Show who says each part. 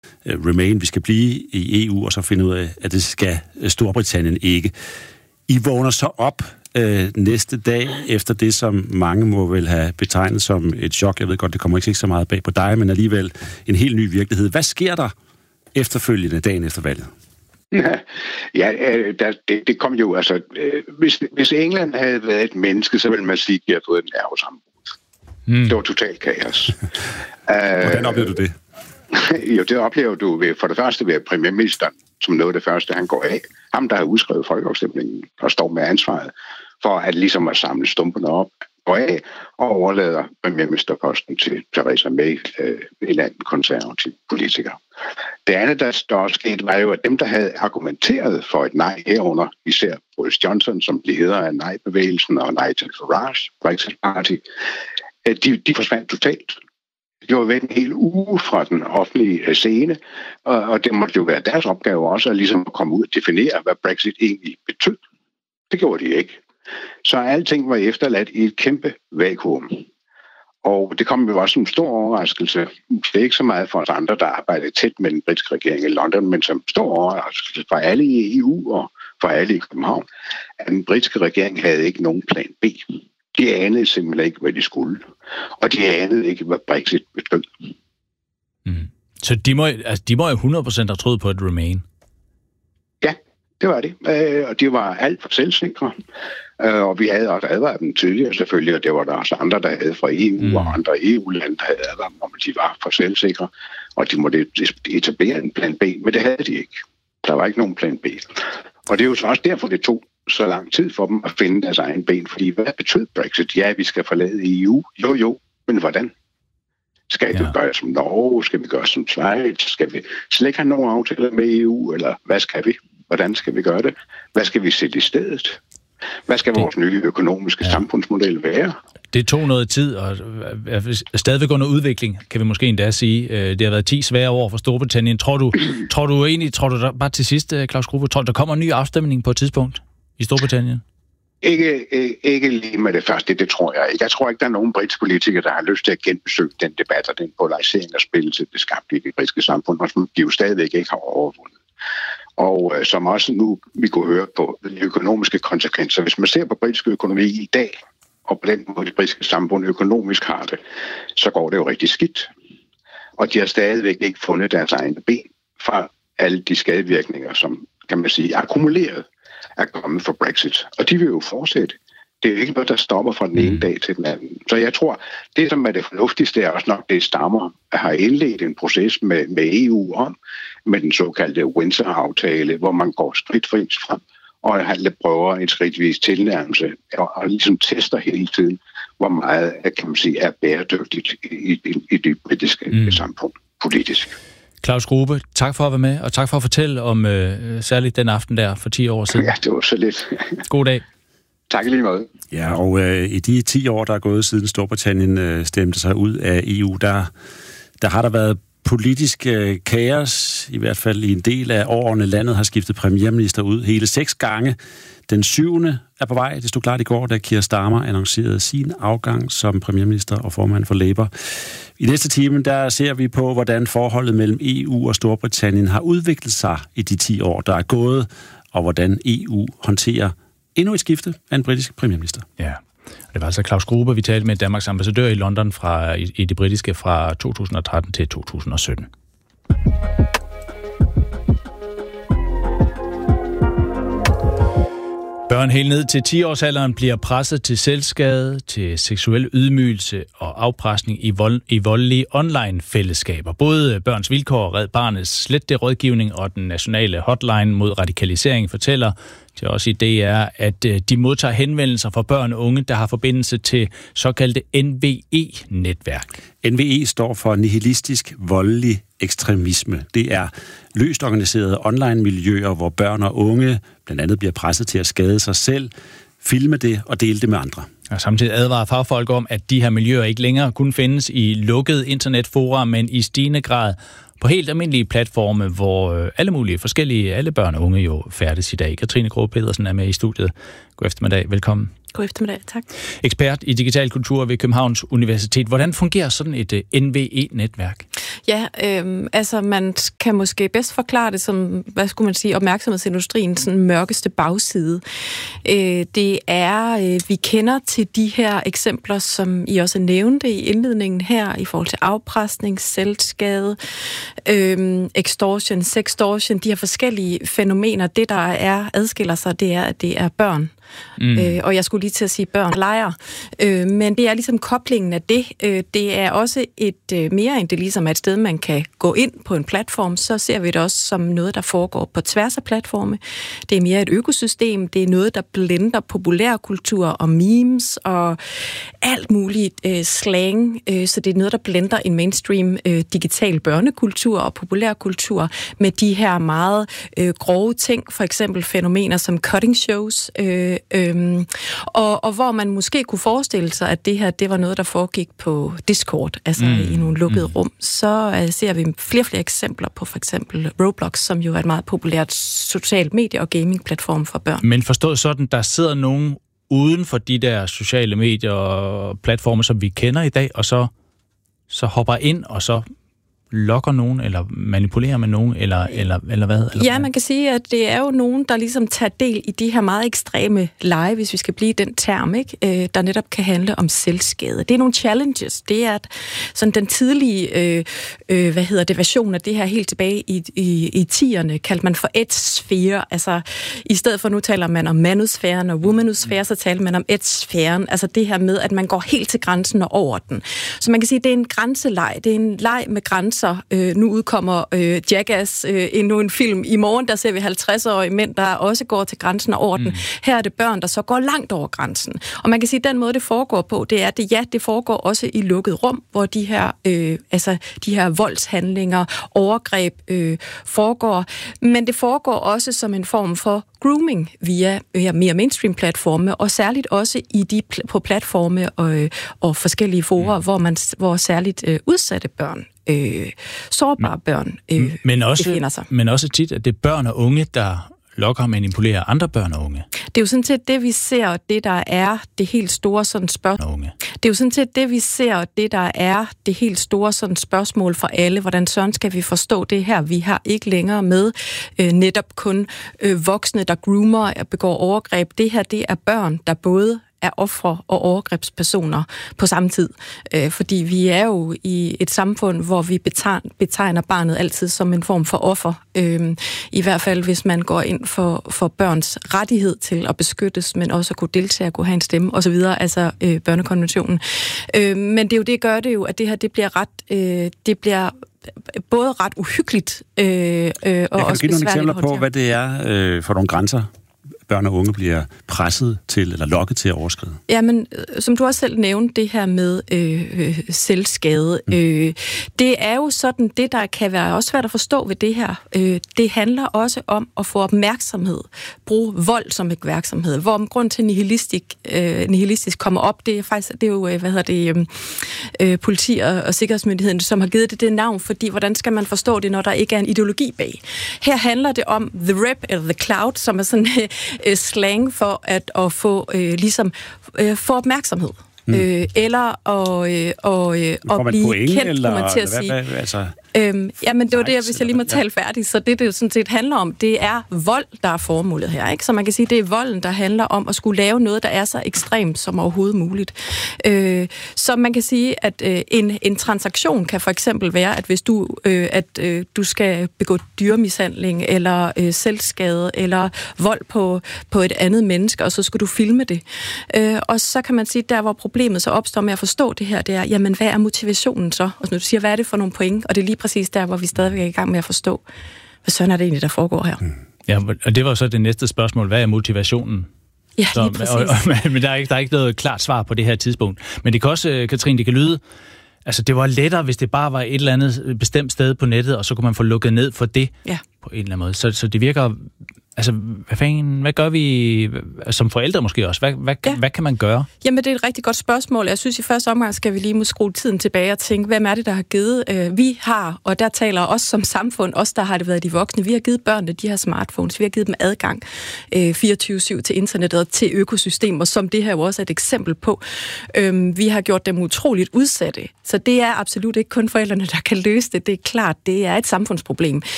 Speaker 1: Remain, vi skal blive i EU, og så finde ud af, at det skal Storbritannien ikke. I vågner så op næste dag efter det, som mange må vel have betegnet som et chok. Jeg ved godt, det kommer ikke så meget bag på dig, men alligevel en helt ny virkelighed. Hvad sker der efterfølgende dagen efter valget?
Speaker 2: Det kom jo, altså, hvis England havde været et menneske, så ville man sige, at de havde fået en nervesammenbrud. Det var totalt kaos.
Speaker 1: Hvordan oplevede du det?
Speaker 2: Jo, det oplever du ved, for det første ved premierministeren, som noget af det første, han går af. Ham, der har udskrevet folkeafstemningen og står med ansvaret for at ligesom at samle stumperne op, går af og overlader premierministerposten til Theresa May, en anden konservativ politiker. Det andet, der også skete, var jo, at dem, der havde argumenteret for et nej herunder, især Boris Johnson, som leder af nej-bevægelsen og Nigel Farage, Brexit Party, de forsvandt totalt. De var væk en hel uge fra den offentlige scene, og det måtte jo være deres opgave også at ligesom komme ud og definere, hvad Brexit egentlig betød. Det gjorde de ikke. Så alting var efterladt i et kæmpe vakuum. Og det kom jo også som en stor overraskelse. Det er ikke så meget for os andre, der arbejder tæt med den britiske regering i London, men som stor overraskelse for alle i EU og for alle i København, at den britiske regering havde ikke nogen plan B. De anede simpelthen ikke, hvad de skulle. Og de anede ikke, hvad Brexit betød.
Speaker 3: Så de må jo 100% have troet på et Remain.
Speaker 2: Ja, det var det. Og de var alt for selvsikre. Og vi havde også advaret dem tidligere selvfølgelig, og det var der også andre, der havde fra EU og andre EU-lande, der havde advaret om, at de var for selvsikre, og de måtte etablere en plan B, men det havde de ikke. Der var ikke nogen plan B. Og det er jo så også derfor, det tog så lang tid for dem at finde deres egen ben, fordi hvad betød Brexit? Ja, vi skal forlade EU. Jo, men hvordan? Skal vi gøre som Norge? Skal vi gøre som Schweiz? Skal vi slet ikke have nogen aftaler med EU? Eller hvad skal vi? Hvordan skal vi gøre det? Hvad skal vi sætte i stedet? Hvad skal vores nye økonomiske samfundsmodel være?
Speaker 3: Det tog noget tid, og stadigvæk under udvikling, kan vi måske endda sige. Det har været 10 svære år for Storbritannien. Tror du der, bare til sidst, Claus Grube, tror du, der kommer en ny afstemning på et tidspunkt i Storbritannien?
Speaker 2: Ikke lige med det første, det tror jeg ikke. Jeg tror ikke, der er nogen britiske politikere, der har lyst til at genbesøge den debat og den polarisering og spillelse, det skabte i det britiske samfund, og som de jo stadigvæk ikke har overvundet. Og som også nu vi kunne høre på de økonomiske konsekvenser. Hvis man ser på britisk økonomi i dag, og på den måde det britiske samfund økonomisk har det, så går det jo rigtig skidt. Og de har stadigvæk ikke fundet deres egne ben fra alle de skadevirkninger, som kan man sige akkumuleret er kommet for Brexit. Og de vil jo fortsætte. Det er jo ikke noget, der stopper fra den ene dag til den anden. Så jeg tror, det som er det fornuftigste er også nok, det stammer har indledt en proces med EU om, med den såkaldte Windsor-aftale, hvor man går skridtvis frem og prøver en skridtvis tilnærmelse og ligesom tester hele tiden, hvor meget kan man sige, er bæredygtigt i det britiske samfund politisk.
Speaker 3: Claus Grube, tak for at være med, og tak for at fortælle om særligt den aften der for 10 år siden.
Speaker 2: Ja, det var så lidt.
Speaker 3: God dag.
Speaker 2: Tak lige måde.
Speaker 1: Ja, og i de 10 år, der er gået siden Storbritannien stemte sig ud af EU, der har der været politisk kaos, i hvert fald i en del af årene. Landet har skiftet premierminister ud hele 6 gange. Den 7. er på vej. Det stod klart i går, da Keir Starmer annoncerede sin afgang som premierminister og formand for Labour. I næste time, der ser vi på, hvordan forholdet mellem EU og Storbritannien har udviklet sig i de 10 år, der er gået, og hvordan EU håndterer endnu et skifte af en britisk premierminister. Ja, og det var altså Claus Grube, vi talte med Danmarks ambassadør i London i det britiske fra 2013 til 2017. Børn helt ned til 10-årsalderen bliver presset til selvskade, til seksuel ydmygelse og afpresning i voldelige online-fællesskaber. Både Børns Vilkår, Red Barnets Sletterådgivning og den nationale hotline mod radikalisering fortæller til os i DR, at de modtager henvendelser fra børn og unge, der har forbindelse til såkaldte NVE-netværk. NVE står for nihilistisk voldelig ekstremisme. Det er løst organiserede online-miljøer, hvor børn og unge blandt andet bliver presset til at skade sig selv, filme det og dele det med andre. Og samtidig advarer fagfolk om, at de her miljøer ikke længere kun findes i lukkede internetfora, men i stigende grad på helt almindelige platforme, hvor alle børn og unge jo færdes i dag. Katrine Grove Pedersen er med i studiet. God eftermiddag, velkommen.
Speaker 4: God eftermiddag, tak.
Speaker 1: Ekspert i digital kultur ved Københavns Universitet. Hvordan fungerer sådan et NVE-netværk?
Speaker 4: Ja, altså man kan måske bedst forklare det som, hvad skulle man sige, opmærksomhedsindustriens sådan mørkeste bagside. Det er, vi kender til de her eksempler, som I også nævnte i indledningen her, i forhold til afpresning, selvskade, extortion, sextortion, de her forskellige fænomener. Det, der adskiller sig, det er, at det er børn. Og jeg skulle lige til at sige børn leger. Men det er ligesom koblingen af det. Det er også et mere end det ligesom er et sted, man kan gå ind på en platform, så ser vi det også som noget, der foregår på tværs af platforme. Det er mere et økosystem. Det er noget, der blender populærkultur og memes og alt muligt slang. Så det er noget, der blender en mainstream digital børnekultur og populærkultur med de her meget grove ting. For eksempel fænomener som cutting shows, og hvor man måske kunne forestille sig, at det her, det var noget, der foregik på Discord, altså i nogle lukkede rum, så ser vi flere eksempler på for eksempel Roblox, som jo er et meget populært socialt medie- og gaming-platform for børn.
Speaker 1: Men forstået sådan, der sidder nogen uden for de der sociale medier og platforme, som vi kender i dag, og så hopper ind, og så lokker nogen, eller manipulerer med nogen, eller hvad? Eller
Speaker 4: ja, man kan sige, at det er jo nogen, der ligesom tager del i de her meget ekstreme lege, hvis vi skal blive den term, ikke? Der netop kan handle om selvskade. Det er nogle challenges. Det er sådan den tidlige version af det her helt tilbage i 10'erne, kaldte man for edge-sfære. Altså, i stedet for nu taler man om manusfæren og womanusfære, så taler man om edge-sfæren. Altså det her med, at man går helt til grænsen og over den. Så man kan sige, at det er en grænseleg. Det er en leg med grænser. Nu udkommer Jackass endnu en film. I morgen, der ser vi 50-årige mænd, der også går til grænsen og over den. Her er det børn, der så går langt over grænsen. Og man kan sige, at den måde, det foregår på, det er, at det foregår også i lukket rum, hvor de her voldshandlinger, overgreb foregår. Men det foregår også som en form for grooming via mere mainstream-platforme, og særligt også på platforme og forskellige fora, hvor særligt udsatte børn, sårbare børn befinder sig. Men også
Speaker 1: tit, at det er børn og unge, der lokker og manipulerer andre børn og unge.
Speaker 4: Det er jo sådan set det, vi ser, og det, der er det helt store sådan spørgsmål. Det er jo sådan set det, vi ser, og det, der er det helt store sådan spørgsmål for alle. Hvordan sådan skal vi forstå det her? Vi har ikke længere med netop kun voksne, der groomer og begår overgreb. Det her, det er børn, der både er ofre og overgrebspersoner på samme tid. Fordi vi er jo i et samfund, hvor vi betegner barnet altid som en form for offer. I hvert fald, hvis man går ind for børns rettighed til at beskyttes, men også at kunne deltage, at kunne have en stemme osv., altså børnekonventionen. Men det er jo det, gør det jo, at det her, det bliver både ret uhyggeligt og også besværligt.
Speaker 5: Jeg kan give nogle eksempler på, hvad det er for nogle grænser, børn og unge bliver presset til, eller lokket til at overskride?
Speaker 4: Jamen, som du også selv nævnte, det her med selvskade. Det er jo sådan, det der kan være også svært at forstå ved det her. Det handler også om at få opmærksomhed. Bruge vold som opmærksomhed. Hvor grund til nihilistisk kommer op, det er faktisk, det er jo, politi og sikkerhedsmyndigheden, som har givet det navn, fordi hvordan skal man forstå det, når der ikke er en ideologi bag? Her handler det om the rep, eller the cloud, som er sådan slang for at få få opmærksomhed. Eller at blive kendt, kunne man til at sige. Jamen, det var det, hvis jeg lige må tale færdigt. Så det jo sådan set handler om, det er vold, der er formålet her, ikke? Så man kan sige, det er volden, der handler om at skulle lave noget, der er så ekstremt som overhovedet muligt. Så man kan sige, at en transaktion kan for eksempel være, at hvis du skal begå dyremishandling, eller selvskade, eller vold på et andet menneske, og så skal du filme det. Og så kan man sige, der hvor problemet så opstår med at forstå det her, det er, jamen, hvad er motivationen så? Og når du siger, hvad er det for nogle point? Og det er lige præcis der, hvor vi stadigvæk er i gang med at forstå, hvad sådan er det egentlig, der foregår her.
Speaker 1: Ja, og det var så det næste spørgsmål. Hvad er motivationen?
Speaker 4: Ja, lige præcis.
Speaker 1: Men der er ikke noget klart svar på det her tidspunkt. Men det kan også, Katrine, det kan lyde, altså det var lettere, hvis det bare var et eller andet bestemt sted på nettet, og så kunne man få lukket ned for det på en eller anden måde. Så det virker Altså, hvad gør vi som forældre måske også? Hvad kan man gøre?
Speaker 4: Jamen, det er et rigtig godt spørgsmål. Jeg synes, i første omgang skal vi lige skrue tiden tilbage og tænke, hvem er det, der har givet? Vi har, og der taler os som samfund, os der har det været de voksne, vi har givet børnene de her smartphones, vi har givet dem adgang 24/7 til internettet og til økosystemer, som det her jo også er et eksempel på. Vi har gjort dem utroligt udsatte, så det er absolut ikke kun forældrene, der kan løse det. Det er klart, det er et samfundsproblem.